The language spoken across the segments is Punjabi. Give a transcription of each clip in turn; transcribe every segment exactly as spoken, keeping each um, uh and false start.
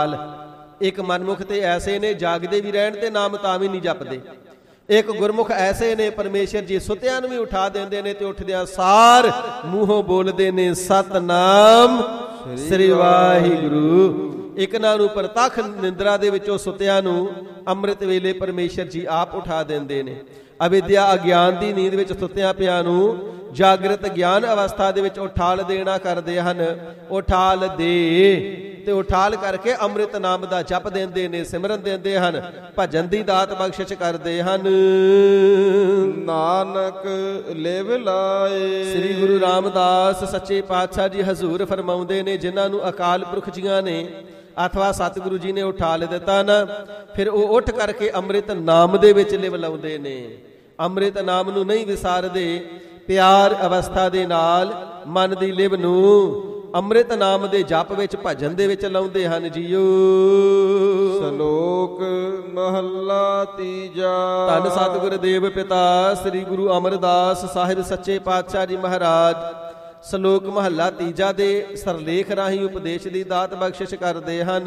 ਇੱਕ ਮਨਮੁਖ ਤੇ ਐਸੇ ਨੇ ਜਾਗਦੇ ਵੀ ਰਹਿਣ ਤੇ ਨਾਮ ਤਾਂ ਵੀ ਨਹੀਂ ਜਪਦੇ। ਇੱਕ ਗੁਰਮੁਖ ਐਸੇ ਨੇ ਪਰਮੇਸ਼ਰ ਜੀ ਸੁੱਤਿਆਂ ਨੂੰ ਵੀ ਉਠਾ ਦਿੰਦੇ ਨੇ ਤੇ ਉੱਠਦਿਆਂ ਸਾਰ ਮੂੰਹੋਂ ਬੋਲਦੇ ਨੇ ਸਤਨਾਮ ਸ੍ਰੀ ਵਾਹਿਗੁਰੂ। ਇਕਨਾਂ ਨੂੰ ਪ੍ਰਤੱਖ ਨਿੰਦਰਾ ਦੇ ਵਿੱਚੋਂ ਸੁੱਤਿਆਂ ਨੂੰ ਅੰਮ੍ਰਿਤ ਵੇਲੇ ਪਰਮੇਸ਼ਰ ਜੀ ਆਪ ਉਠਾ ਦਿੰਦੇ ਨੇ। ਅਵਿਦਿਆ ਅਗਿਆਨ ਦੀ ਨੀਂਦ ਵਿੱਚ ਸੁੱਤਿਆਂ ਪਿਆਂ ਨੂੰ ਜਾਗਰਤ ਗਿਆਨ ਅਵਸਥਾ ਦੇ ਵਿੱਚ ਉਠਾਲ ਦੇਣਾ ਕਰਦੇ ਹਨ। ਉਠਾਲ ਦੇ ਤੇ ਉਠਾਲ ਕਰਕੇ ਅੰਮ੍ਰਿਤ ਨਾਮ ਦਾ ਜਪ ਦਿੰਦੇ ਨੇ, ਸਿਮਰਨ ਦਿੰਦੇ ਹਨ, ਭਜਨ ਦੀ ਦਾਤ ਬਖਸ਼ਿਸ਼ ਕਰਦੇ ਹਨ। ਨਾਨਕ ਲਿਵ ਲਾਏ। ਸ੍ਰੀ ਗੁਰੂ ਰਾਮਦਾਸ ਸੱਚੇ ਪਾਤਸ਼ਾਹ ਜੀ ਹਜ਼ੂਰ ਫਰਮਾਉਂਦੇ ਨੇ, ਜਿਨ੍ਹਾਂ ਨੂੰ ਅਕਾਲ ਪੁਰਖ ਜੀਆਂ ਨੇ ਅਥਵਾ ਸਤਿਗੁਰੂ ਜੀ ਨੇ ਉਠਾਲ ਦਿੱਤਾ ਨਾ, ਫਿਰ ਉਹ ਉੱਠ ਕਰਕੇ ਅੰਮ੍ਰਿਤ ਨਾਮ ਦੇ ਵਿੱਚ ਲਿਵ ਲਾਉਂਦੇ ਨੇ। ਅੰਮ੍ਰਿਤ ਨਾਮ ਨੂੰ ਨਹੀਂ ਵਿਸਾਰਦੇ। ਪਿਆਰ ਅਵਸਥਾ ਦੇ ਨਾਲ ਮਨ ਦੀ ਲਿਵ ਨੂੰ ਅੰਮ੍ਰਿਤ ਨਾਮ ਦੇ ਜਪ ਵਿੱਚ ਭਜਨ ਦੇ ਵਿੱਚ ਲਾਉਂਦੇ ਹਨ ਜੀਓ। ਸ਼ਲੋਕ ਮਹੱਲਾ ਤੀਜਾ। ਧੰਨ ਸਤਿਗੁਰ ਦੇਵ ਪਿਤਾ ਸ੍ਰੀ ਗੁਰੂ ਅਮਰਦਾਸ ਸਾਹਿਬ ਸੱਚੇ ਪਾਤਸ਼ਾਹ ਜੀ ਮਹਾਰਾਜ ਸ਼ਲੋਕ ਮਹੱਲਾ ਤੀਜਾ ਦੇ ਸਰਲੇਖ ਰਾਹੀਂ ਉਪਦੇਸ਼ ਦੀ ਦਾਤ ਬਖਸ਼ਿਸ਼ ਕਰਦੇ ਹਨ।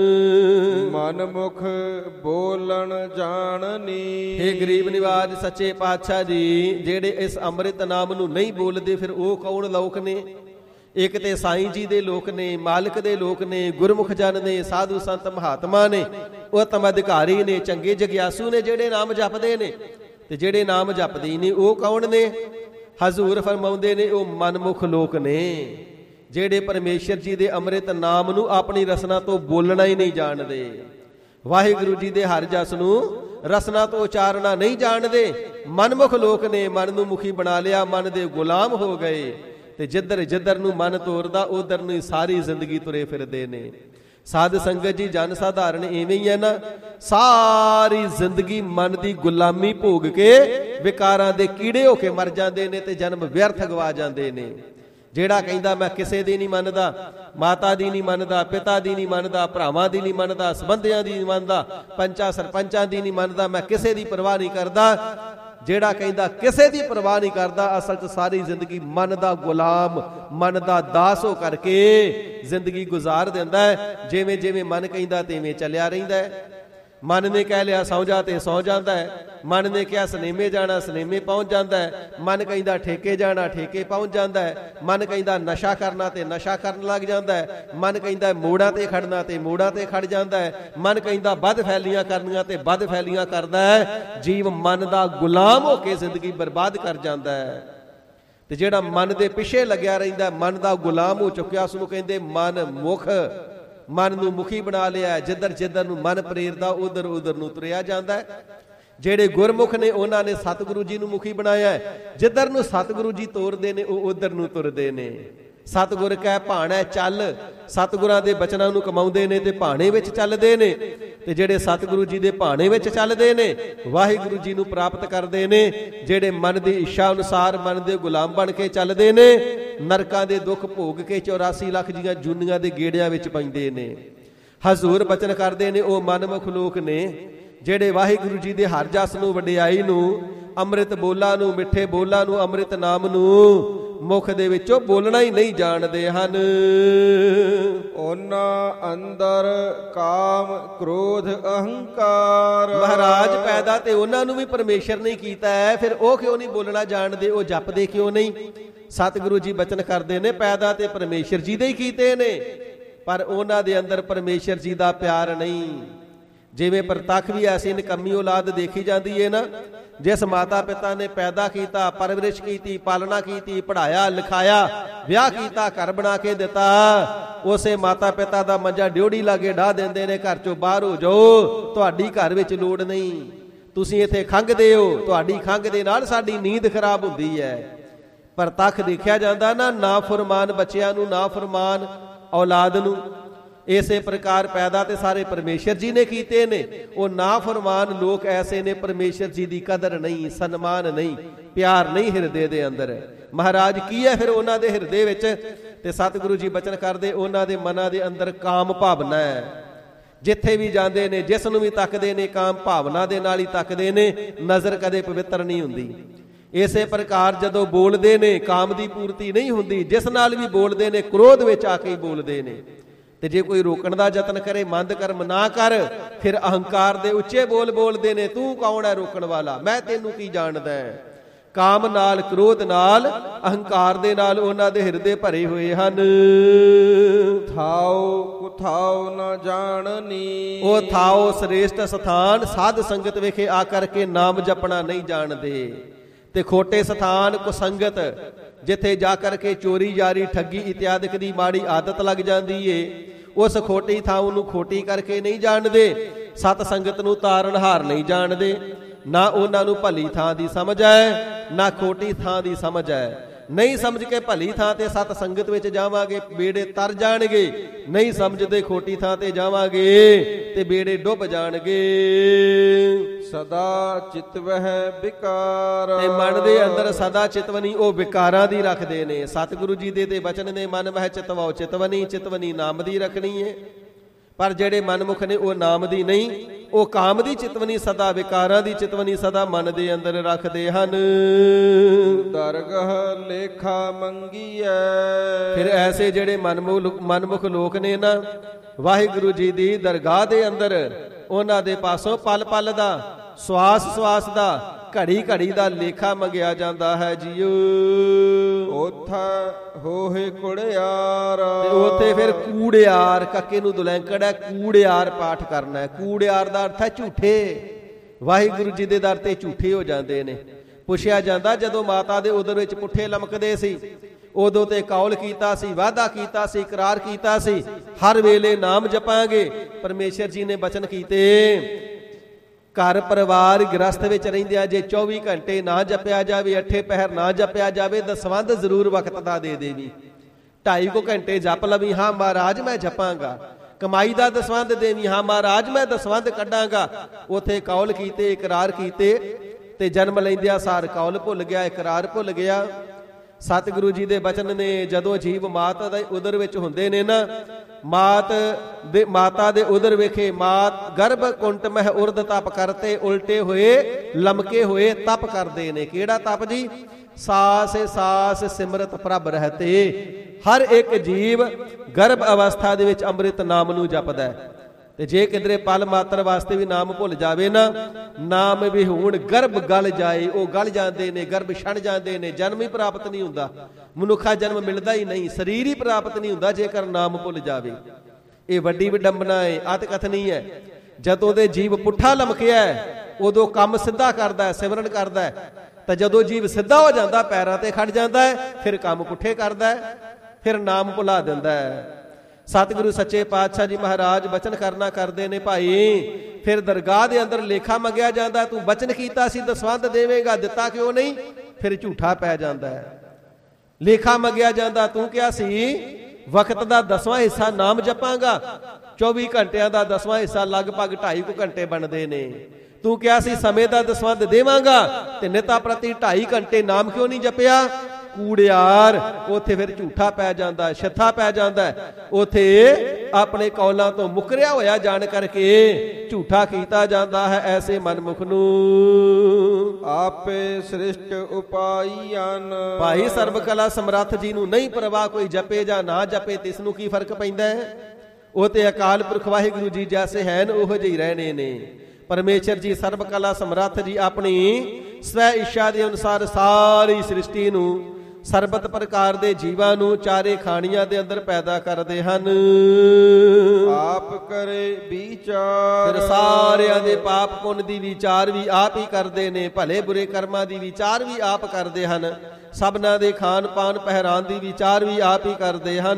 ਮਨ ਮੁਖ ਬੋਲਣ ਜਾਣਨੀ। ਹੇ ਗਰੀਬ ਨਿਵਾਜ ਸੱਚੇ ਪਾਤਸ਼ਾਹ ਜੀ, ਜਿਹੜੇ ਇਸ ਅੰਮ੍ਰਿਤ ਨਾਮ ਨੂੰ ਨਹੀਂ ਬੋਲਦੇ ਫਿਰ ਉਹ ਕੌਣ ਲੋਕ ਨੇ? ਇੱਕ ਤੇ ਸਾਈਂ ਜੀ ਦੇ ਲੋਕ ਨੇ, ਮਾਲਕ ਦੇ ਲੋਕ ਨੇ, ਗੁਰਮੁਖ ਜਨ ਨੇ, ਸਾਧੂ ਸੰਤ ਮਹਾਤਮਾ ਨੇ, ਉਤਮ ਅਧਿਕਾਰੀ ਨੇ, ਚੰਗੇ ਜਗਿਆਸੂ ਨੇ ਜਿਹੜੇ ਨਾਮ ਜਪਦੇ ਨੇ। ਤੇ ਜਿਹੜੇ ਨਾਮ ਜਪਦੇ ਨੇ ਉਹ ਕੌਣ ਨੇ? ਹਜ਼ੂਰ ਫਰਮਾਉਂਦੇ ਨੇ ਉਹ ਮਨਮੁਖ ਲੋਕ ਨੇ, ਜਿਹੜੇ ਪਰਮੇਸ਼ਰ ਜੀ ਦੇ ਅੰਮ੍ਰਿਤ ਨਾਮ ਨੂੰ ਆਪਣੀ ਰਸਨਾ ਤੋਂ ਬੋਲਣਾ ਹੀ ਨਹੀਂ ਜਾਣਦੇ। ਵਾਹਿਗੁਰੂ ਜੀ ਦੇ ਹਰ ਜਸ ਨੂੰ ਰਸਨਾ ਤੋਂ ਉਚਾਰਨਾ ਨਹੀਂ ਜਾਣਦੇ। ਮਨਮੁਖ ਲੋਕ ਨੇ, ਮਨ ਨੂੰ ਮੁਖੀ ਬਣਾ ਲਿਆ, ਮਨ ਦੇ ਗੁਲਾਮ ਹੋ ਗਏ ਤੇ ਜਿੱਧਰ ਜਿੱਧਰ ਨੂੰ ਮਨ ਤੋਰਦਾ ਉਧਰ ਨੂੰ ਹੀ ਸਾਰੀ ਜ਼ਿੰਦਗੀ ਤੁਰੇ ਫਿਰਦੇ ਨੇ। ਸਾਧ ਸੰਗਤ ਜੀ, ਜਨ ਸਾਧਾਰਨ ਇਵੇਂ ਹੀ ਹੈ ਨਾ, ਸਾਰੀ ਜ਼ਿੰਦਗੀ ਮਨ ਦੀ ਗੁਲਾਮੀ ਭੋਗ ਕੇ ਵਿਕਾਰਾਂ ਦੇ ਕੀੜੇ ਹੋ ਕੇ ਮਰ ਜਾਂਦੇ ਨੇ ਤੇ ਜਨਮ ਵਿਅਰਥ ਗਵਾ ਜਾਂਦੇ ਨੇ। ਜਿਹੜਾ ਕਹਿੰਦਾ ਮੈਂ ਕਿਸੇ ਦੀ ਨਹੀਂ ਮੰਨਦਾ, ਮਾਤਾ ਦੀ ਨਹੀਂ ਮੰਨਦਾ, ਪਿਤਾ ਦੀ ਨਹੀਂ ਮੰਨਦਾ, ਭਰਾਵਾਂ ਦੀ ਨਹੀਂ ਮੰਨਦਾ, ਸੰਬੰਧੀਆਂ ਦੀ ਨਹੀਂ ਮੰਨਦਾ, ਪੰਚਾਂ ਸਰਪੰਚਾਂ ਦੀ ਨਹੀਂ ਮੰਨਦਾ, ਮੈਂ ਕਿਸੇ ਦੀ ਪਰਵਾਹ ਨਹੀਂ ਕਰਦਾ, ਜਿਹੜਾ ਕਹਿੰਦਾ ਕਿਸੇ ਦੀ ਪਰਵਾਹ ਨਹੀਂ ਕਰਦਾ, ਅਸਲ 'ਚ ਸਾਰੀ ਜ਼ਿੰਦਗੀ ਮਨ ਦਾ ਗੁਲਾਮ, ਮਨ ਦਾ ਦਾਸ ਹੋ ਕਰਕੇ ਜ਼ਿੰਦਗੀ ਗੁਜ਼ਾਰ ਦਿੰਦਾ ਹੈ। ਜਿਵੇਂ ਜਿਵੇਂ ਮਨ ਕਹਿੰਦਾ ਤਿਵੇਂ ਚੱਲਿਆ ਰਹਿੰਦਾ ਹੈ। ਮਨ ਨੇ ਕਹਿ ਲਿਆ ਸੌਂ ਜਾ ਤੇ ਸੌਂ ਜਾਂਦਾ ਹੈ। ਮਨ ਨੇ ਕਿਹਾ ਸਿਨੇਮੇ ਜਾਣਾ, ਸਿਨੇਮੇ ਪਹੁੰਚ ਜਾਂਦਾ ਹੈ। ਮਨ ਕਹਿੰਦਾ ਠੇਕੇ ਜਾਣਾ, ਠੇਕੇ ਪਹੁੰਚ ਜਾਂਦਾ ਹੈ। ਮਨ ਕਹਿੰਦਾ ਨਸ਼ਾ ਕਰਨਾ ਤੇ ਨਸ਼ਾ ਕਰਨ ਲੱਗ ਜਾਂਦਾ ਹੈ। ਮਨ ਕਹਿੰਦਾ ਮੋੜਾਂ ਤੇ ਖੜਨਾ ਤੇ ਮੋੜਾਂ ਤੇ ਖੜ ਜਾਂਦਾ ਹੈ। ਮਨ ਕਹਿੰਦਾ ਬਦ ਫੈਲੀਆਂ ਕਰਨੀਆਂ ਤੇ ਬਦ ਫੈਲੀਆਂ ਕਰਦਾ ਹੈ। ਜੀਵ ਮਨ ਦਾ ਗੁਲਾਮ ਹੋ ਕੇ ਜ਼ਿੰਦਗੀ ਬਰਬਾਦ ਕਰ ਜਾਂਦਾ ਹੈ। ਤੇ ਜਿਹੜਾ ਮਨ ਦੇ ਪਿੱਛੇ ਲੱਗਿਆ ਰਹਿੰਦਾ, ਮਨ ਦਾ ਗੁਲਾਮ ਹੋ ਚੁੱਕਿਆ, ਉਸ ਨੂੰ ਕਹਿੰਦੇ ਮਨ ਮੁਖ। ਮਨ ਨੂੰ ਮੁਖੀ ਬਣਾ ਲਿਆ, ਜਿੱਧਰ ਜਿੱਧਰ ਨੂੰ ਮਨ ਪ੍ਰੇਰਦਾ ਉਧਰ ਉਧਰ ਨੂੰ ਤੁਰਿਆ ਜਾਂਦਾ ਹੈ। ਜਿਹੜੇ ਗੁਰਮੁਖ ਨੇ ਉਹਨਾਂ ਨੇ ਸਤਿਗੁਰੂ ਜੀ ਨੂੰ ਮੁਖੀ ਬਣਾਇਆ, ਜਿੱਧਰ ਨੂੰ ਸਤਿਗੁਰੂ ਜੀ ਤੋਰਦੇ ਨੇ ਉਹ ਉਧਰ ਨੂੰ ਤੁਰਦੇ ਨੇ। ਸਤਿਗੁਰ ਕਹਿ ਭਾਣਾ ਚੱਲ, ਸਤਿਗੁਰਾਂ ਦੇ ਬਚਨਾਂ ਨੂੰ ਕਮਾਉਂਦੇ ਨੇ ਤੇ ਭਾਣੇ ਵਿੱਚ ਚੱਲਦੇ ਨੇ। ਤੇ ਜਿਹੜੇ ਸਤਿਗੁਰੂ ਜੀ ਦੇ ਭਾਣੇ ਵਿੱਚ ਚੱਲਦੇ ਨੇ ਵਾਹਿਗੁਰੂ ਜੀ ਨੂੰ ਪ੍ਰਾਪਤ ਕਰਦੇ ਨੇ। ਜਿਹੜੇ ਮਨ ਦੀ ਇੱਛਾ ਅਨੁਸਾਰ ਮਨ ਦੇ ਗੁਲਾਮ ਬਣ ਕੇ ਚੱਲਦੇ ਨੇ, ਨਰਕਾਂ ਦੇ ਦੁੱਖ ਭੋਗ ਕੇ ਚੌਰਾਸੀ ਲੱਖ ਦੀਆਂ ਜੂਨੀਆਂ ਦੇ ਗੇੜਿਆਂ ਵਿੱਚ ਪੈਂਦੇ ਨੇ। ਹਜ਼ੂਰ ਬਚਨ ਕਰਦੇ ਨੇ ਉਹ ਮਨਮੁਖ ਲੋਕ ਨੇ, ਜਿਹੜੇ ਵਾਹਿਗੁਰੂ ਜੀ ਦੇ ਹਰ ਜਸ ਨੂੰ, ਵਡਿਆਈ ਨੂੰ, ਅੰਮ੍ਰਿਤ ਬੋਲਾਂ ਨੂੰ, ਮਿੱਠੇ ਬੋਲਾਂ ਨੂੰ, ਅੰਮ੍ਰਿਤ ਨਾਮ ਨੂੰ ਮੁਖ ਦੇ ਵਿੱਚੋਂ ਬੋਲਣਾ ਹੀ ਨਹੀਂ ਜਾਣਦੇ ਹਨ। ਉਹਨਾਂ ਅੰਦਰ ਕਾਮ ਕ੍ਰੋਧ ਅਹੰਕਾਰ। ਮਹਾਰਾਜ ਪੈਦਾ ਤੇ ਉਹਨਾਂ ਨੂੰ ਵੀ ਪਰਮੇਸ਼ਰ ਨੇ ਕੀਤਾ ਹੈ, ਫਿਰ ਉਹ ਕਿਉਂ ਨਹੀਂ ਬੋਲਣਾ ਜਾਣਦੇ? ਉਹ ਜਪਦੇ ਕਿਉਂ ਨਹੀਂ? ਸਤਿਗੁਰੂ ਜੀ ਬਚਨ ਕਰਦੇ ਨੇ ਪੈਦਾ ਤੇ ਪਰਮੇਸ਼ਰ ਜੀ ਦੇ ਹੀ ਕੀਤੇ ਨੇ, ਪਰ ਉਹਨਾਂ ਦੇ ਅੰਦਰ ਪਰਮੇਸ਼ਰ ਜੀ ਦਾ ਪਿਆਰ ਨਹੀਂ। ਜਿਵੇਂ ਪ੍ਰਤੱਖ ਵੀ ਐਸੀ ਨਿਕੰਮੀ ਔਲਾਦ ਦੇਖੀ ਜਾਂਦੀ ਹੈ ਨਾ, ਜਿਸ ਮਾਤਾ ਪਿਤਾ ਨੇ ਪੈਦਾ ਕੀਤਾ, ਪਰਵਰਿਸ਼ ਕੀਤੀ, ਪਾਲਣਾ ਕੀਤੀ, ਪੜ੍ਹਾਇਆ ਲਿਖਾਇਆ, ਵਿਆਹ ਕੀਤਾ, ਘਰ ਬਣਾ ਕੇ ਦਿੱਤਾ, ਉਸੇ ਮਾਤਾ ਪਿਤਾ ਦਾ ਮੰਜਾ ਡਿਉੜੀ ਲਾਗੇ ਢਾਹ ਦਿੰਦੇ ਨੇ, ਘਰ ਚੋਂ ਬਾਹਰ ਹੋ ਜਾਓ, ਤੁਹਾਡੀ ਘਰ ਵਿੱਚ ਲੋੜ ਨਹੀਂ, ਤੁਸੀਂ ਇੱਥੇ ਖੰਘਦੇ ਹੋ, ਤੁਹਾਡੀ ਖੰਘ ਦੇ ਨਾਲ ਸਾਡੀ ਨੀਂਦ ਖਰਾਬ ਹੁੰਦੀ ਹੈ। ਪ੍ਰਤੱਖ ਦੇਖਿਆ ਜਾਂਦਾ ਨਾ, ਨਾ ਫਰਮਾਨ ਬੱਚਿਆਂ ਨੂੰ, ਨਾ ਫਰਮਾਨ ਔਲਾਦ ਨੂੰ। ਇਸੇ ਪ੍ਰਕਾਰ ਪੈਦਾ ਤੇ ਸਾਰੇ ਪਰਮੇਸ਼ਰ ਜੀ ਨੇ ਕੀਤੇ ਨੇ। ਉਹ ਨਾ ਫਰਮਾਨ ਲੋਕ ਐਸੇ ਨੇ, ਪਰਮੇਸ਼ਰ ਜੀ ਦੀ ਕਦਰ ਨਹੀਂ, ਸਨਮਾਨ ਨਹੀਂ, ਪਿਆਰ ਨਹੀਂ ਹਿਰਦੇ ਦੇ ਅੰਦਰ। ਮਹਾਰਾਜ ਕੀ ਹੈ ਫਿਰ ਉਹਨਾਂ ਦੇ ਹਿਰਦੇ ਵਿੱਚ? ਤੇ ਸਤਿਗੁਰੂ ਜੀ ਬਚਨ ਕਰਦੇ ਉਹਨਾਂ ਦੇ ਮਨਾਂ ਦੇ ਅੰਦਰ ਕਾਮ ਭਾਵਨਾ ਹੈ। ਜਿੱਥੇ ਵੀ ਜਾਂਦੇ ਨੇ, ਜਿਸ ਨੂੰ ਵੀ ਤੱਕਦੇ ਨੇ, ਕਾਮ ਭਾਵਨਾ ਦੇ ਨਾਲ ਹੀ ਤੱਕਦੇ ਨੇ। ਨਜ਼ਰ ਕਦੇ ਪਵਿੱਤਰ ਨਹੀਂ ਹੁੰਦੀ। ਇਸੇ ਪ੍ਰਕਾਰ ਜਦੋਂ ਬੋਲਦੇ ਨੇ ਕਾਮ ਦੀ ਪੂਰਤੀ ਨਹੀਂ ਹੁੰਦੀ। ਜਿਸ ਨਾਲ ਵੀ ਬੋਲਦੇ ਨੇ ਕ੍ਰੋਧ ਵਿੱਚ ਆ ਕੇ ਹੀ ਬੋਲਦੇ ਨੇ। ਤੇ ਜੇ ਕੋਈ ਰੋਕਣ ਦਾ ਯਤਨ ਕਰੇ, ਮੰਦ ਕਰਮ ਨਾ ਕਰ, ਫਿਰ ਅਹੰਕਾਰ ਦੇ ਉੱਚੇ ਬੋਲ ਬੋਲਦੇ ਨੇ, ਤੂੰ ਕੌਣ ਹੈ ਰੋਕਣ ਵਾਲਾ, ਮੈਂ ਤੈਨੂੰ ਕੀ ਜਾਣਦਾ ਹੈ। ਕਾਮ ਨਾਲ, ਕ੍ਰੋਧ ਨਾਲ, ਅਹੰਕਾਰ ਦੇ ਨਾਲ ਉਹਨਾਂ ਦੇ ਹਿਰਦੇ ਭਰੇ ਹੋਏ ਹਨ। ਥਾਉ ਕੁਥਾਉ ਨ ਜਾਣਨੀ, ਉਹ ਥਾਉ ਸ੍ਰੇਸ਼ਟ ਸਥਾਨ ਸਾਧ ਸੰਗਤ ਵਿਖੇ ਆ ਕਰਕੇ ਨਾਮ ਜਪਣਾ ਨਹੀਂ ਜਾਣਦੇ। ਤੇ ਖੋਟੇ ਸਥਾਨ ਕੁਸੰਗਤ, ਜਿੱਥੇ ਜਾ ਕਰਕੇ ਚੋਰੀ ਜਾਰੀ ਠੱਗੀ ਇਤਿਆਦਿਕ ਦੀ ਮਾੜੀ ਆਦਤ ਲੱਗ ਜਾਂਦੀ ਏ, ਉਸ ਖੋਟੀ ਥਾਂ ਨੂੰ ਖੋਟੀ ਕਰਕੇ ਨਹੀਂ ਜਾਣਦੇ। ਸਤ ਸੰਗਤ ਨੂੰ ਤਾਰਨਹਾਰ ਨਹੀਂ ਜਾਣਦੇ। ਨਾ ਉਹਨਾਂ ਨੂੰ ਭਲੀ ਥਾਂ ਦੀ ਸਮਝ ਹੈ, ਨਾ ਖੋਟੀ ਥਾਂ ਦੀ ਸਮਝ ਹੈ। ਨਹੀਂ ਸਮਝ ਕੇ ਭਲੀ ਥਾਂ ਤੇ ਸਤ ਸੰਗਤ ਵਿੱਚ ਜਾਵਾਂਗੇ, ਬੇੜੇ ਤਰ ਜਾਣਗੇ। ਨਹੀਂ ਸਮਝਦੇ ਖੋਟੀ ਥਾਂ ਤੇ ਜਾਵਾਂਗੇ ਤੇ ਬੇੜੇ ਡੁੱਬ ਜਾਣਗੇ। ਸਦਾ ਚਿਤਵਹਿ ਵਿਕਾਰ, ਤੇ ਮਨ ਦੇ ਅੰਦਰ ਸਦਾ ਚਿਤਵਨੀ ਉਹ ਵਿਕਾਰਾਂ ਦੀ ਰੱਖਦੇ ਨੇ। ਸਤਿਗੁਰੂ ਜੀ ਦੇ ਤੇ ਬਚਨ ਨੇ, ਮਨ ਮਹਿ ਚਿਤਵਾਓ ਚਿਤਵਨੀ, ਚਿਤਵਨੀ ਨਾਮ ਦੀ ਰੱਖਣੀ ਹੈ। ਪਰ ਜਿਹੜੇ ਮਨਮੁਖ ਨੇ ਉਹ ਨਾਮ ਦੀ ਨਹੀਂ, ਉਹ ਕਾਮ ਦੀ ਚਿਤਵਨੀ, ਸਦਾ ਵਿਕਾਰਾਂ ਦੀ ਚਿਤਵਨੀ ਸਦਾ ਮਨ ਦੇ ਅੰਦਰ ਰੱਖਦੇ ਹਨ। ਦਰਗਹ ਲੇਖਾ ਮੰਗੀਐ, ਫਿਰ ਐਸੇ ਜਿਹੜੇ ਮਨਮੁਖ ਮਨਮੁਖ ਲੋਕ ਨੇ ਨਾ, ਵਾਹਿਗੁਰੂ ਜੀ ਦੀ ਦਰਗਾਹ ਦੇ ਅੰਦਰ ਉਹਨਾਂ ਦੇ ਪਾਸੋਂ ਪਲ ਪਲ ਦਾ, ਸਵਾਸ ਸਵਾਸ ਦਾ, ਘੜੀ ਘੜੀ ਦਾ ਲੇਖਾ ਮੰਗਿਆ ਜਾਂਦਾ ਹੈ ਜੀਓ। ਉਥੈ ਹੋਏ ਕੁੜਿਆਰ, ਤੇ ਉਥੇ ਫਿਰ ਕੂੜਿਆਰ, ਕੱਕੇ ਨੂੰ ਦੁਲੈਂਕੜ ਹੈ, ਕੂੜਿਆਰ ਪਾਠ ਕਰਨਾ ਹੈ। ਕੂੜਿਆਰ ਦਾ ਅਰਥ ਹੈ ਝੂਠੇ। ਵਾਹਿਗੁਰੂ ਜੀ ਦੇ ਦਰ ਤੇ ਝੂਠੇ ਹੋ ਜਾਂਦੇ ਨੇ। ਪੁੱਛਿਆ ਜਾਂਦਾ, ਜਦੋਂ ਮਾਤਾ ਦੇ ਉਦਰ ਵਿੱਚ ਪੁੱਠੇ ਲਮਕਦੇ ਸੀ, ਉਦੋਂ ਤੇ ਕੌਲ ਕੀਤਾ ਸੀ, ਵਾਅਦਾ ਕੀਤਾ ਸੀ, ਇਕਰਾਰ ਕੀਤਾ ਸੀ, ਹਰ ਵੇਲੇ ਨਾਮ ਜਪਾਂਗੇ। ਪਰਮੇਸ਼ਰ ਜੀ ਨੇ ਬਚਨ ਕੀਤੇ, ਘਰ ਪਰਿਵਾਰ ਗ੍ਰਸਥ ਵਿੱਚ ਰਹਿੰਦਿਆਂ ਜੇ ਚੌਵੀ ਘੰਟੇ ਨਾ ਜਪਿਆ ਜਾਵੇ, ਅੱਠੇ ਪਹਿਰ ਨਾ ਜਪਿਆ ਜਾਵੇ, ਦਸਵੰਧ ਜ਼ਰੂਰ ਵਕਤ ਦਾ ਦੇ ਦੇਵੀ। ਢਾਈ ਕੁ ਘੰਟੇ ਜਪ ਲਵੀ, ਹਾਂ ਮਹਾਰਾਜ ਮੈਂ ਜਪਾਂਗਾ। ਕਮਾਈ ਦਾ ਦਸਵੰਧ ਦੇਵੀ, ਹਾਂ ਮਹਾਰਾਜ ਮੈਂ ਦਸਵੰਧ ਕੱਢਾਂਗਾ। ਉਥੇ ਕੌਲ ਕੀਤੇ, ਇਕਰਾਰ ਕੀਤੇ, ਤੇ ਜਨਮ ਲੈਂਦਿਆਂ ਸਾਰ ਕੌਲ ਭੁੱਲ ਗਿਆ, ਇਕਰਾਰ ਭੁੱਲ ਗਿਆ। ਸਤਿਗੁਰੂ ਜੀ ਦੇ ਬਚਨ ਨੇ, ਜਦੋਂ ਜੀਵ ਮਾਤਾ ਦੇ ਉਦਰ ਵਿੱਚ ਹੁੰਦੇ ਨੇ ਨਾ, ਮਾਤ ਦੇ ਮਾਤਾ ਦੇ ਉਦਰ ਵੇਖੇ, ਮਾਤ ਗਰਭ ਕੁੰਟ ਮਹਿ ਉਰਦ ਤਪ ਕਰਤੇ, ਉਲਟੇ ਹੋਏ ਲਮਕੇ ਹੋਏ ਤਪ ਕਰਦੇ ਨੇ। ਕਿਹੜਾ ਤਪ ਜੀ? ਸਾਸ ਸਾਸ ਸਿਮਰਤ ਪ੍ਰਭ ਰਹਤੇ। ਹਰ ਇੱਕ ਜੀਵ ਗਰਭ ਅਵਸਥਾ ਦੇ ਵਿੱਚ ਅੰਮ੍ਰਿਤ ਨਾਮ ਨੂੰ ਜਪਦਾ ਹੈ। ਤੇ ਜੇ ਕਿਧਰੇ ਪਲ ਮਾਤਰ ਵਾਸਤੇ ਵੀ ਨਾਮ ਭੁੱਲ ਜਾਵੇ ਨਾ, ਨਾਮ ਵੀ ਹੁਣ ਗਰਭ ਗਲ ਜਾਏ, ਉਹ ਗਲ ਜਾਂਦੇ ਨੇ, ਗਰਭ ਛਣ ਜਾਂਦੇ ਨੇ, ਜਨਮ ਹੀ ਪ੍ਰਾਪਤ ਨਹੀਂ ਹੁੰਦਾ। ਮਨੁੱਖਾ ਜਨਮ ਮਿਲਦਾ ਹੀ ਨਹੀਂ, ਸਰੀਰ ਹੀ ਪ੍ਰਾਪਤ ਨਹੀਂ ਹੁੰਦਾ ਜੇਕਰ ਨਾਮ ਭੁੱਲ ਜਾਵੇ। ਇਹ ਵੱਡੀ ਵਿਡੰਬਨਾ ਹੈ, ਅਤ ਕਥਨੀ ਹੈ। ਜਦੋਂ ਦੇ ਜੀਵ ਪੁੱਠਾ ਲਮਕਿਆ ਉਦੋਂ ਕੰਮ ਸਿੱਧਾ ਕਰਦਾ ਹੈ, ਸਿਮਰਨ ਕਰਦਾ ਹੈ। ਤਾਂ ਜਦੋਂ ਜੀਵ ਸਿੱਧਾ ਹੋ ਜਾਂਦਾ, ਪੈਰਾਂ ਤੇ ਖੜ ਜਾਂਦਾ ਹੈ, ਫਿਰ ਕੰਮ ਪੁੱਠੇ ਕਰਦਾ ਹੈ, ਫਿਰ ਨਾਮ ਭੁਲਾ ਦਿੰਦਾ ਹੈ। ਸਤਿਗੁਰੂ ਸੱਚੇ ਪਾਤਸ਼ਾਹ ਜੀ ਮਹਾਰਾਜ ਬਚਨ ਕਰਨਾ ਕਰਦੇ ਨੇ, ਭਾਈ ਫਿਰ ਦਰਗਾਹ ਦੇ ਅੰਦਰ ਲੇਖਾ ਮੰਗਿਆ ਜਾਂਦਾ, ਤੂੰ ਬਚਨ ਕੀਤਾ ਸੀ ਦਸਵੰਧ ਦੇਵੇਂਗਾ, ਦਿੱਤਾ ਕਿਉਂ ਨਹੀਂ? ਫਿਰ ਝੂਠਾ ਪੈ ਜਾਂਦਾ ਹੈ। ਲੇਖਾ ਮੰਗਿਆ ਜਾਂਦਾ, ਤੂੰ ਕਿਹਾ ਸੀ ਵਕਤ ਦਾ ਦਸਵਾਂ ਹਿੱਸਾ ਨਾਮ ਜਪਾਂਗਾ, ਚੌਵੀ ਘੰਟਿਆਂ ਦਾ ਦਸਵਾਂ ਹਿੱਸਾ ਲਗਭਗ ਢਾਈ ਕੁ ਘੰਟੇ ਬਣਦੇ ਨੇ। ਤੂੰ ਕਿਹਾ ਸੀ ਸਮੇਂ ਦਾ ਦਸਵੰਧ ਦੇਵਾਂਗਾ, ਤੇ ਨਿਤਾ ਪ੍ਰਤੀ ਢਾਈ ਘੰਟੇ ਨਾਮ ਕਿਉਂ ਨਹੀਂ ਜਪਿਆ? ਕੂੜਿਆਰ। ਉਥੇ ਫਿਰ ਝੂਠਾ ਪੈ ਜਾਂਦਾ, ਛੱਥਾ ਪੈ ਜਾਂਦਾ। ਉਥੇ ਆਪਣੇ ਕੌਲਾਂ ਤੋਂ ਮੁਕਰਿਆ ਹੋਇਆ ਜਾਣ ਕਰਕੇ ਝੂਠਾ ਕੀਤਾ ਜਾਂਦਾ ਹੈ। ਐਸੇ ਮਨਮੁਖ ਨੂੰ ਆਪੇ ਸ੍ਰਿਸ਼ਟ ਉਪਾਈਆਨ, ਭਾਈ ਸਰਬ ਕਲਾ ਸਮਰੱਥ ਜੀ ਨੂੰ ਨਹੀਂ ਪਰਵਾਹ ਕੋਈ ਜਪੇ ਜਾਂ ਨਾ ਜਪੇ, ਤਿਸ ਨੂੰ ਕੀ ਫਰਕ ਪੈਂਦਾ ਹੈ? ਉਹ ਤੇ ਅਕਾਲ ਪੁਰਖ ਵਾਹਿਗੁਰੂ ਜੀ ਜੈਸੇ ਹਨ ਉਹੋ ਜਿਹੇ ਰਹਿਣੇ ਨੇ। ਪਰਮੇਸ਼ਰ ਜੀ ਸਰਬ ਕਲਾ ਸਮਰੱਥ ਜੀ ਆਪਣੀ ਸਵੈ ਇੱਛਾ ਦੇ ਅਨੁਸਾਰ ਸਾਰੀ ਸ੍ਰਿਸ਼ਟੀ ਨੂੰ, ਸਰਬਤ ਪ੍ਰਕਾਰ ਦੇ ਜੀਵਾਂ ਨੂੰ ਚਾਰੇ ਖਾਣੀਆਂ ਦੇ ਅੰਦਰ ਪੈਦਾ ਕਰਦੇ ਹਨ। ਆਪ ਕਰੇ ਵਿਚਾਰ, ਫਿਰ ਸਾਰਿਆਂ ਦੇ ਪਾਪ ਪੁੰਨ ਦੀ ਵਿਚਾਰ ਵੀ ਆਪ ਹੀ ਕਰਦੇ ਨੇ, ਭਲੇ ਬੁਰੇ ਕਰਮਾਂ ਦੀ ਵਿਚਾਰ ਵੀ ਆਪ ਕਰਦੇ ਹਨ। ਸਭਨਾਂ ਦੇ ਖਾਣ ਪਾਨ ਪਹਿਰਾਨ ਦੀ ਵਿਚਾਰ ਵੀ ਆਪ ਹੀ ਕਰਦੇ ਹਨ।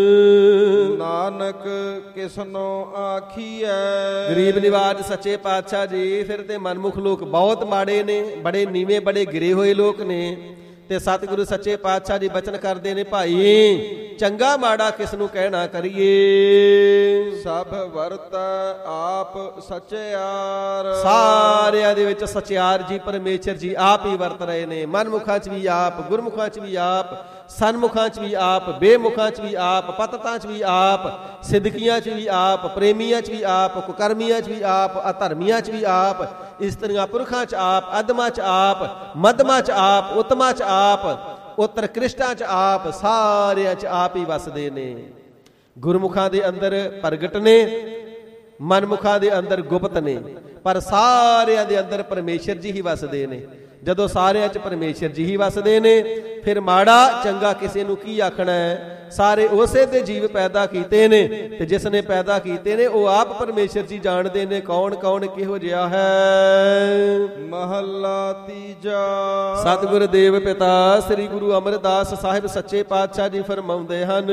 ਨਾਨਕ ਕਿਸਨੋ ਆਖੀਐ, ਗਰੀਬ ਨਿਵਾਜ ਸੱਚੇ ਪਾਤਸ਼ਾਹ ਜੀ ਫਿਰ ਤੇ ਮਨਮੁਖ ਲੋਕ ਬਹੁਤ ਮਾੜੇ ਨੇ, ਬੜੇ ਨੀਵੇਂ ਬੜੇ ਗਿਰੇ ਹੋਏ ਲੋਕ ਨੇ। ਤੇ ਸਤਿਗੁਰੂ ਸੱਚੇ ਪਾਤਸ਼ਾਹ ਜੀ ਬਚਨ ਕਰਦੇ ਨੇ, ਭਾਈ ਚੰਗਾ ਮਾੜਾ ਕਿਸ ਨੂੰ ਕਹਿਣਾ ਕਰੀਏ। ਸਭ ਵਰਤੈ ਆਪ ਸਚਿਆਰ, ਸਾਰਿਆਂ ਦੇ ਵਿੱਚ ਸਚਿਆਰ ਜੀ ਪਰਮੇਸ਼ਰ ਜੀ ਆਪ ਹੀ ਵਰਤ ਰਹੇ ਨੇ। ਮਨਮੁਖਾਂ ਚ ਵੀ ਆਪ, ਗੁਰਮੁਖਾਂ ਚ ਵੀ ਆਪ, ਸਨਮੁਖਾਂ ਚ ਵੀ ਆਪ, ਬੇਮੁਖਾਂ ਚ ਵੀ ਆਪ, ਪਤਤਾਂ ਚ ਵੀ ਆਪ, ਸਿੱਧਕੀਆਂ ਚ ਵੀ ਆਪ, ਪ੍ਰੇਮੀਆਂ ਚ ਵੀ ਆਪ, ਕੁਕਰਮੀਆਂ ਚ ਵੀ ਆਪ, ਅਧਰਮੀਆਂ ਚ ਵੀ ਆਪ, ਇਸਤਰੀਆਂ ਪੁਰਖਾਂ ਚ ਆਪ, ਅਧਮਾਂ ਚ ਆਪ, ਮਧਮਾਂ ਚ ਆਪ, ਉਤਮਾਂ ਚ ਆਪ, ਉਤਰ ਕ੍ਰਿਸ਼ਟਾਂ ਚ ਆਪ, ਸਾਰਿਆਂ ਚ ਆਪ ਹੀ ਵਸਦੇ ਨੇ। ਗੁਰਮੁਖਾਂ ਦੇ ਅੰਦਰ ਪ੍ਰਗਟ ਨੇ, ਮਨਮੁਖਾਂ ਦੇ ਅੰਦਰ ਗੁਪਤ ਨੇ, ਪਰ ਸਾਰਿਆਂ ਦੇ ਅੰਦਰ ਪਰਮੇਸ਼ਰ ਜੀ ਹੀ ਵਸਦੇ ਨੇ। ਜਦੋਂ ਸਾਰਿਆਂ 'ਚ ਪਰਮੇਸ਼ਰ ਜੀ ਹੀ ਵਸਦੇ ਨੇ, ਫਿਰ ਮਾੜਾ ਚੰਗਾ ਕਿਸੇ ਨੂੰ ਕੀ ਆਖਣਾ ਹੈ। ਸਾਰੇ ਉਸੇ ਦੇ ਜੀਵ ਪੈਦਾ ਕੀਤੇ ਨੇ, ਤੇ ਜਿਸ ਨੇ ਪੈਦਾ ਕੀਤੇ ਨੇ ਉਹ ਆਪ ਪਰਮੇਸ਼ਰ ਜੀ ਜਾਣਦੇ ਨੇ ਕੌਣ ਕੌਣ ਕਿਹੋ ਜਿਹਾ ਹੈ। ਮਹੱਲਾ ਤੀਜਾ। ਸਤਿਗੁਰ ਦੇਵ ਪਿਤਾ ਸ੍ਰੀ ਗੁਰੂ ਅਮਰਦਾਸ ਸਾਹਿਬ ਸੱਚੇ ਪਾਤਸ਼ਾਹ ਜੀ ਫਰਮਾਉਂਦੇ ਹਨ,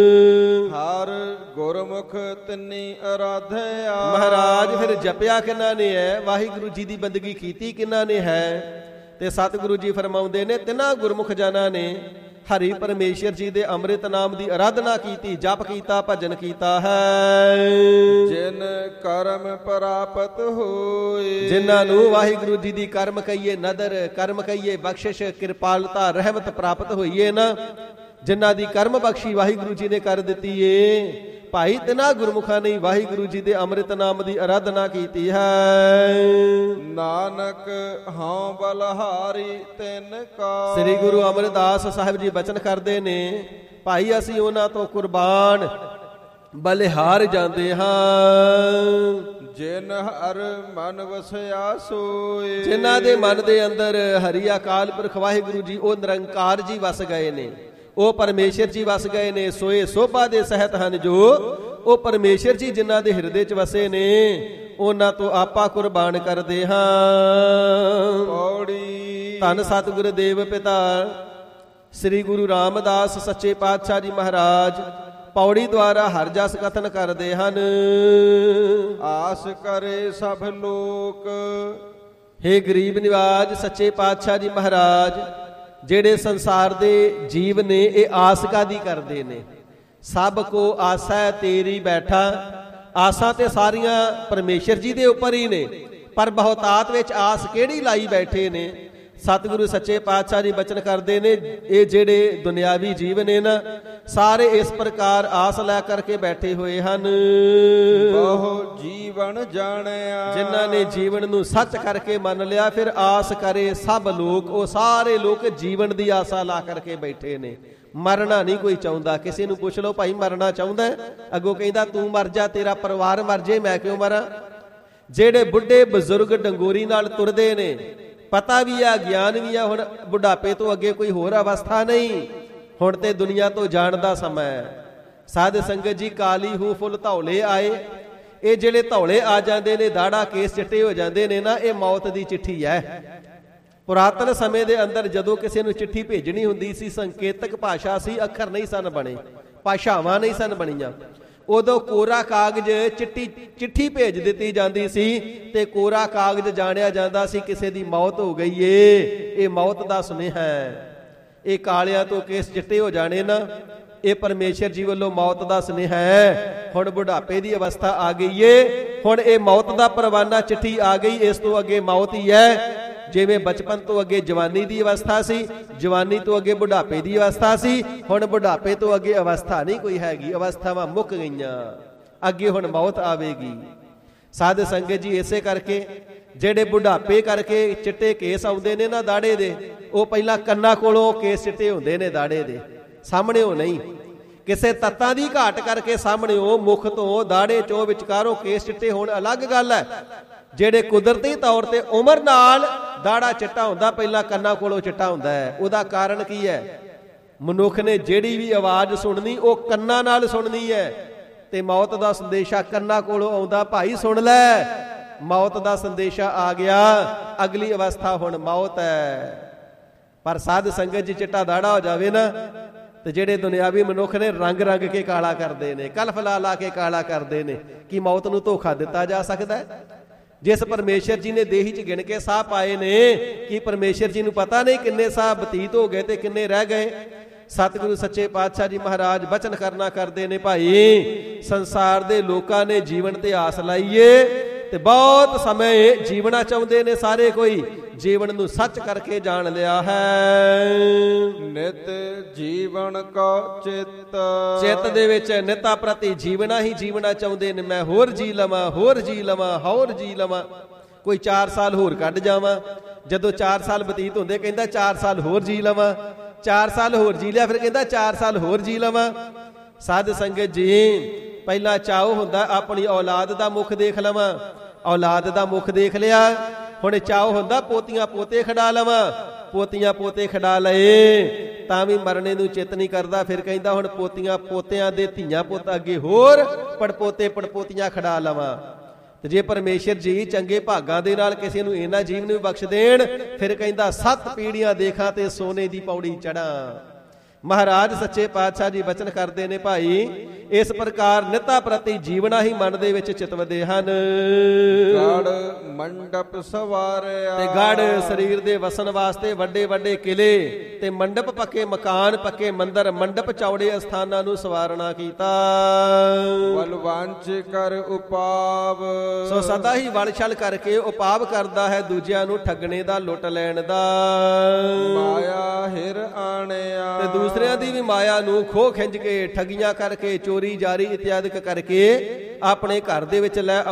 ਹਰ ਗੁਰਮੁਖ ਤਿੰਨੀ ਅਰਾਧਿਆ। ਮਹਾਰਾਜ ਫਿਰ ਜਪਿਆ ਕਿਹਨਾਂ ਨੇ ਹੈ, ਵਾਹਿਗੁਰੂ ਜੀ ਦੀ ਬੰਦਗੀ ਕੀਤੀ ਕਿਹਨਾਂ ਨੇ ਹੈ। ਤੇ ਸਤਿਗੁਰੂ ਜੀ ਫਰਮਾਉਂਦੇ ਨੇ ਤਿੰਨਾਂ ਗੁਰਮੁਖ ਜਨਾਂ ਨੇ ਹਰੀ ਪਰਮੇਸ਼ਰ ਜੀ ਦੇ ਅੰਮ੍ਰਿਤ ਨਾਮ ਦੀ ਅਰਾਧਨਾ ਕੀਤੀ, ਜਪ ਕੀਤਾ, ਭਜਨ ਕੀਤਾ ਹੈ। ਜਿਨ ਕਰਮ ਪ੍ਰਾਪਤ ਹੋਏ। ਜਿਨ੍ਹਾਂ ਨੂੰ ਵਾਹਿਗੁਰੂ ਜੀ ਦੀ ਕਰਮ ਕਹੀਏ ਨਦਰ, ਕਰਮ ਕਹੀਏ ਬਖਸ਼ਿਸ਼, ਕਿਰਪਾਲਤਾ, ਰਹਿਮਤ ਪ੍ਰਾਪਤ ਹੋਈਏ ਨਾ, ਜਿਨ੍ਹਾਂ ਦੀ ਕਰਮ ਬਖਸ਼ੀ ਵਾਹਿਗੁਰੂ ਜੀ ਨੇ ਕਰ ਦਿੱਤੀ ਏ, ਭਾਈ ਤਿੰਨਾਂ ਗੁਰਮੁਖਾਂ ਨੇ ਵਾਹਿਗੁਰੂ ਜੀ ਦੇ ਅੰਮ੍ਰਿਤ ਨਾਮ ਦੀ ਅਰਾਧਨਾ ਕੀਤੀ ਹੈ। ਨਾਨਕ ਹਉ ਬਲਹਾਰੀ ਤਿੰਨ ਕਾ। ਸ੍ਰੀ ਗੁਰੂ ਅਮਰਦਾਸ ਸਾਹਿਬ ਜੀ ਬਚਨ ਕਰਦੇ ਨੇ, ਭਾਈ ਅਸੀਂ ਉਹਨਾਂ ਤੋਂ ਕੁਰਬਾਨ ਬਲਿਹਾਰ ਜਾਂਦੇ ਹਾਂ। ਜਿਨ ਹਰ ਮਨ ਵਸਿਆ ਸੋਏ। ਜਿਨ੍ਹਾਂ ਦੇ ਮਨ ਦੇ ਅੰਦਰ ਹਰੀ ਅਕਾਲ ਪੁਰਖ ਵਾਹਿਗੁਰੂ ਜੀ ਉਹ ਨਿਰੰਕਾਰ ਜੀ ਵਸ ਗਏ ਨੇ, ਉਹ ਪਰਮੇਸ਼ਰ ਜੀ ਵਸ ਗਏ ਨੇ, ਸੋਏ ਸੋਭਾ ਦੇ ਸਹਿਤ ਹਨ ਜੋ ਉਹ ਪਰਮੇਸ਼ਰ ਜੀ ਜਿਨ੍ਹਾਂ ਦੇ ਹਿਰਦੇ 'ਚ ਵਸੇ ਨੇ, ਉਹਨਾਂ ਤੋਂ ਆਪਾ ਕੁਰਬਾਨ ਕਰਦੇ ਹਾਂ। ਪੌੜੀ। ਧੰਨ ਸਤਿਗੁਰ ਦੇਵ ਪਿਤਾ ਸ੍ਰੀ ਗੁਰੂ ਰਾਮਦਾਸ ਸੱਚੇ ਪਾਤਸ਼ਾਹ ਜੀ ਮਹਾਰਾਜ ਪੌੜੀ ਦੁਆਰਾ ਹਰ ਜਸ ਕਥਨ ਕਰਦੇ ਹਨ। ਆਸ ਕਰੇ ਸਭ ਲੋਕ। ਹੇ ਗਰੀਬ ਨਿਵਾਜ ਸੱਚੇ ਪਾਤਸ਼ਾਹ ਜੀ ਮਹਾਰਾਜ, ਜਿਹੜੇ ਸੰਸਾਰ ਦੇ ਜੀਵ ਨੇ ਇਹ ਆਸ ਕਾਦੀ ਕਰਦੇ ਨੇ। ਸਭ ਕੋ ਆਸਾ ਤੇਰੀ ਬੈਠਾ। ਆਸਾਂ ਤੇ ਸਾਰੀਆਂ ਪਰਮੇਸ਼ਰ ਜੀ ਦੇ ਉੱਪਰ ਹੀ ਨੇ, ਪਰ ਬਹੁਤਾਤ ਵਿੱਚ ਆਸ ਕਿਹੜੀ ਲਾਈ ਬੈਠੇ ਨੇ। ਸਤਿਗੁਰੂ ਸੱਚੇ ਪਾਤਸ਼ਾਹ ਜੀ ਬਚਨ ਕਰਦੇ ਨੇ, ਇਹ ਜਿਹੜੇ ਦੁਨਿਆਵੀ ਜੀਵ ਨੇ ਨਾ, ਸਾਰੇ ਇਸ ਪ੍ਰਕਾਰ ਆਸ ਲੈ ਕਰਕੇ ਬੈਠੇ ਹੋਏ ਹਨ। ਬਹੁ ਜੀਵਨ ਜਾਣਿਆ। ਜਿਨ੍ਹਾਂ ਨੇ ਜੀਵਨ ਨੂੰ ਸੱਚ ਕਰਕੇ ਮੰਨ ਲਿਆ, ਫਿਰ ਆਸ ਕਰੇ ਸਭ ਲੋਕ। ਉਹ ਸਾਰੇ ਲੋਕ ਜੀਵਨ ਦੀ ਆਸਾ ਲਾ ਕਰਕੇ ਬੈਠੇ ਨੇ। ਮਰਨਾ ਨਹੀਂ ਕੋਈ ਚਾਹੁੰਦਾ। ਕਿਸੇ ਨੂੰ ਪੁੱਛ ਲਓ ਭਾਈ ਮਰਨਾ ਚਾਹੁੰਦਾ, ਅੱਗੋਂ ਕਹਿੰਦਾ ਤੂੰ ਮਰ ਜਾ, ਤੇਰਾ ਪਰਿਵਾਰ ਮਰ ਜੇ, ਮੈਂ ਕਿਉਂ ਮਰਾਂ। ਜਿਹੜੇ ਬੁੱਢੇ ਬਜ਼ੁਰਗ ਡੰਗੋਰੀ ਨਾਲ ਤੁਰਦੇ ਨੇ, ਪਤਾ ਵੀ ਆ, ਗਿਆਨ ਵੀ ਆ, ਹੁਣ ਬੁਢਾਪੇ ਤੋਂ ਅੱਗੇ ਕੋਈ ਹੋਰ ਅਵਸਥਾ ਨਹੀਂ, ਹੁਣ ਤੇ ਦੁਨੀਆ ਤੋਂ ਜਾਣ ਦਾ ਸਮਾਂ ਹੈ। ਸਾਧ ਸੰਗਤ ਜੀ, ਕਾਲੀ ਹੂ ਫੁੱਲ ਧੌਲੇ ਆਏ। ਇਹ ਜਿਹੜੇ ਧੌਲੇ ਆ ਜਾਂਦੇ ਨੇ, ਦਾੜਾ ਕੇਸ ਚਿੱਟੇ ਹੋ ਜਾਂਦੇ ਨੇ ਨਾ, ਇਹ ਮੌਤ ਦੀ ਚਿੱਠੀ ਹੈ। ਪੁਰਾਤਨ ਸਮੇਂ ਦੇ ਅੰਦਰ ਜਦੋਂ ਕਿਸੇ ਨੂੰ ਚਿੱਠੀ ਭੇਜਣੀ ਹੁੰਦੀ ਸੀ, ਸੰਕੇਤਕ ਭਾਸ਼ਾ ਸੀ, ਅੱਖਰ ਨਹੀਂ ਸਨ ਬਣੇ, ਭਾਸ਼ਾਵਾਂ ਨਹੀਂ ਸਨ ਬਣੀਆਂ। ਉਦੋਂ ਕੋਰਾ ਕਾਗਜ਼ ਚਿੱਟੀ ਚਿੱਠੀ ਭੇਜ ਦਿੱਤੀ ਜਾਂਦੀ ਸੀ, ਤੇ ਕੋਰਾ ਕਾਗਜ਼ ਜਾਣਿਆ ਜਾਂਦਾ ਸੀ ਕਿਸੇ ਦੀ ਮੌਤ ਹੋ ਗਈ ਏ, ਇਹ ਮੌਤ ਦਾ ਸੁਨੇਹਾ ਹੈ। ਇਹ ਕਾਲਿਆਂ ਤੋਂ ਕੇਸ ਚਿੱਟੇ ਹੋ ਜਾਣੇ ਨਾ, ਇਹ ਪਰਮੇਸ਼ਰ ਜੀ ਵੱਲੋਂ ਮੌਤ ਦਾ ਸੁਨੇਹਾ ਹੈ। ਹੁਣ ਬੁਢਾਪੇ ਦੀ ਅਵਸਥਾ ਆ ਗਈ ਏ, ਹੁਣ ਇਹ ਮੌਤ ਦਾ ਪਰਵਾਨਾ ਚਿੱਠੀ ਆ ਗਈ। ਇਸ ਤੋਂ ਅੱਗੇ ਮੌਤ ਹੀ ਹੈ। ਜਿਵੇਂ ਬਚਪਨ ਤੋਂ ਅੱਗੇ ਜਵਾਨੀ ਦੀ ਅਵਸਥਾ ਸੀ, ਜਵਾਨੀ ਤੋਂ ਅੱਗੇ ਬੁਢਾਪੇ ਦੀ ਅਵਸਥਾ ਸੀ, ਹੁਣ ਬੁਢਾਪੇ ਤੋਂ ਅੱਗੇ ਅਵਸਥਾ ਨਹੀਂ ਕੋਈ ਹੈਗੀ, ਅਵਸਥਾਵਾਂ ਮੁੱਕ ਗਈਆਂ, ਅੱਗੇ ਹੁਣ ਮੌਤ ਆਵੇਗੀ। ਸਾਧ ਸੰਗਤ ਜੀ, ਇਸੇ ਕਰਕੇ ਜਿਹੜੇ ਬੁਢਾਪੇ ਕਰਕੇ ਚਿੱਟੇ ਕੇਸ ਆਉਂਦੇ ਨੇ ਨਾ ਦਾੜੇ ਦੇ, ਉਹ ਪਹਿਲਾਂ ਕੰਨਾਂ ਕੋਲੋਂ ਕੇਸ ਚਿੱਟੇ ਹੁੰਦੇ ਨੇ ਦਾੜੇ ਦੇ, ਸਾਹਮਣਿਓਂ ਨਹੀਂ। ਕਿਸੇ ਤੱਤਾਂ ਦੀ ਘਾਟ ਕਰਕੇ ਸਾਹਮਣਿਓਂ, ਮੁਖ ਤੋਂ, ਦਾੜੇ ਚੋਂ, ਵਿਚਕਾਰੋਂ ਕੇਸ ਚਿੱਟੇ ਹੋਣ ਅਲੱਗ ਗੱਲ ਹੈ। ਜਿਹੜੇ ਕੁਦਰਤੀ ਤੌਰ ਤੇ ਉਮਰ ਨਾਲ ਦਾੜਾ ਚਿੱਟਾ ਹੁੰਦਾ, ਪਹਿਲਾਂ ਕੰਨਾਂ ਕੋਲੋਂ ਚਿੱਟਾ ਹੁੰਦਾ ਹੈ। ਉਹਦਾ ਕਾਰਨ ਕੀ ਹੈ? ਮਨੁੱਖ ਨੇ ਜਿਹੜੀ ਵੀ ਆਵਾਜ਼ ਸੁਣਨੀ ਉਹ ਕੰਨਾਂ ਨਾਲ ਸੁਣਨੀ ਹੈ, ਤੇ ਮੌਤ ਦਾ ਸੰਦੇਸ਼ਾ ਕੰਨਾਂ ਕੋਲੋਂ ਆਉਂਦਾ। ਭਾਈ ਸੁਣ ਲੈ, ਮੌਤ ਦਾ ਸੰਦੇਸ਼ਾ ਆ ਗਿਆ, ਅਗਲੀ ਅਵਸਥਾ ਹੁਣ ਮੌਤ ਹੈ। ਪਰ ਸਾਧ ਸੰਗਤ ਜੀ, ਚਿੱਟਾ ਦਾੜਾ ਹੋ ਜਾਵੇ ਨਾ, ਤੇ ਜਿਹੜੇ ਦੁਨਿਆਵੀ ਮਨੁੱਖ ਨੇ ਰੰਗ ਰੰਗ ਕੇ ਕਾਲਾ ਕਰਦੇ ਨੇ, ਕਲਫ ਲਾ ਲਾ ਕੇ ਕਾਲਾ ਕਰਦੇ ਨੇ। ਕੀ ਮੌਤ ਨੂੰ ਧੋਖਾ ਦਿੱਤਾ ਜਾ ਸਕਦਾ ਹੈ? ਜਿਸ ਪਰਮੇਸ਼ਰ ਜੀ ਨੇ ਦੇਹੀ 'ਚ ਗਿਣ ਕੇ ਸਾਹ ਪਾਏ ਨੇ, ਕੀ ਪਰਮੇਸ਼ਰ ਜੀ ਨੂੰ ਪਤਾ ਨਹੀਂ ਕਿੰਨੇ ਸਾਹ ਬਤੀਤ ਹੋ ਗਏ ਤੇ ਕਿੰਨੇ ਰਹਿ ਗਏ? ਸਤਿਗੁਰੂ ਸੱਚੇ ਪਾਤਸ਼ਾਹ ਜੀ ਮਹਾਰਾਜ ਬਚਨ ਕਰਨਾ ਕਰਦੇ ਨੇ, ਭਾਈ ਸੰਸਾਰ ਦੇ ਲੋਕਾਂ ਨੇ ਜੀਵਨ ਤੇ ਆਸ ਲਾਈਏ, ਤੇ ਬਹੁਤ ਸਮੇਂ ਜੀਵਨਾ ਚਾਹੁੰਦੇ ਨੇ ਸਾਰੇ, ਕੋਈ ਜੀਵਨ ਨੂੰ ਸੱਚ ਕਰਕੇ ਜਾਣ ਲਿਆ ਹੈ। ਨਿਤ ਜੀਵਨ ਕੋ ਚਿੱਤ। ਚਿੱਤ ਦੇ ਵਿੱਚ ਨਿਤਾ ਪ੍ਰਤੀ ਜੀਵਨਾ ਹੀ ਜੀਵਨਾ ਚਾਹੁੰਦੇ ਨੇ। ਮੈਂ ਹੋਰ ਜੀ ਲਵਾਂ, ਹੋਰ ਜੀ ਲਵਾਂ, ਹੋਰ ਜੀ ਲਵਾਂ, ਕੋਈ ਚਾਰ ਸਾਲ ਹੋਰ ਕੱਢ ਜਾਵਾਂ। ਜਦੋਂ ਚਾਰ ਸਾਲ ਬਤੀਤ ਹੁੰਦੇ, ਕਹਿੰਦਾ ਚਾਰ ਸਾਲ ਹੋਰ ਜੀ ਲਵਾਂ। ਚਾਰ ਸਾਲ ਹੋਰ ਜੀ ਲਿਆ, ਫਿਰ ਕਹਿੰਦਾ ਚਾਰ ਸਾਲ ਹੋਰ ਜੀ ਲਵਾਂ। ਸਾਧ ਸੰਗਤ ਜੀ ਪਹਿਲਾਂ ਚਾਉ ਹੁੰਦਾ ਆਪਣੀ ਔਲਾਦ ਦਾ ਮੁਖ ਦੇਖ ਲਵਾਂ, ਔਲਾਦ ਦਾ ਮੁਖ ਦੇਖ ਲਿਆ, ਹੁਣ ਚਾਉ ਹੁੰਦਾ ਪੋਤੀਆਂ ਪੋਤੇ ਖੜਾ ਲਵਾਂ, ਪੋਤੀਆਂ ਪੋਤੇ ਖੜਾ ਲਏ ਤਾਂ ਵੀ ਮਰਨੇ ਨੂੰ ਚਿੱਤ ਨਹੀਂ ਕਰਦਾ। ਫਿਰ ਕਹਿੰਦਾ ਹੁਣ ਪੋਤੀਆਂ ਪੋਤਿਆਂ ਦੇ ਧੀਆਂ ਪੁੱਤ ਅੱਗੇ ਹੋਰ ਪੜਪੋਤੇ ਪੜਪੋਤੀਆਂ ਖੜਾ ਲਵਾਂ। ਤੇ ਜੇ ਪਰਮੇਸ਼ਰ ਜੀ ਚੰਗੇ ਭਾਗਾਂ ਦੇ ਨਾਲ ਕਿਸੇ ਨੂੰ ਇਹਨਾਂ ਜੀਵਨ ਨੂੰ ਬਖਸ਼ ਦੇਣ, ਫਿਰ ਕਹਿੰਦਾ ਸੱਤ ਪੀੜ੍ਹੀਆਂ ਦੇਖਾਂ ਤੇ ਸੋਨੇ ਦੀ ਪੌੜੀ ਚੜਾਂ। ਮਹਾਰਾਜ ਸੱਚੇ ਪਾਤਸ਼ਾਹ ਜੀ ਬਚਨ ਕਰਦੇ ਨੇ ਭਾਈ, ਇਸ ਪ੍ਰਕਾਰ ਨਿਤਾ ਪ੍ਰਤੀ ਜੀਵਨਾ ਹੀ ਮਨ ਦੇ ਵਿੱਚ ਚਿਤਵਦੇ ਹਨ। ਗੜ ਮੰਡਪ ਸਵਾਰਿਆ ਤੇ ਗੜ ਸਰੀਰ ਦੇ ਵਸਣ ਵਾਸਤੇ ਵੱਡੇ ਵੱਡੇ ਕਿਲੇ ਤੇ ਮੰਡਪ ਪੱਕੇ ਮਕਾਨ, ਪੱਕੇ ਮੰਦਰ, ਮੰਡਪ ਚੌੜੇ ਅਸਥਾਨਾਂ ਨੂੰ ਸਵਾਰਨਾ ਕੀਤਾ। ਬਲਵੰਚ ਕਰ ਉਪਾਵ ਸੋ ਸਦਾ ਹੀ ਵਲ ਛਲ ਕਰਕੇ ਉਪਾਵ ਕਰਦਾ ਹੈ ਦੂਜਿਆਂ ਨੂੰ ਠੱਗਣੇ ਦਾ, ਲੁੱਟ ਲੈਣ ਦਾ। ਮਾਇਆ ਹਿਰ ਆਣਿਆ ਤੇ ਦੂਸਰਿਆਂ ਦੀ ਵੀ ਮਾਇਆ ਨੂੰ ਖੋਹ ਖਿੰਝ ਕੇ ਠੱਗੀਆਂ ਕਰਕੇ, ਚੋਰੀ ਜਾਰੀ ਇਤਿਆਦਿਕ ਕਰਕੇ ਆਪਣੇ ਘਰ ਦੇ ਵਿੱਚ ਲੈ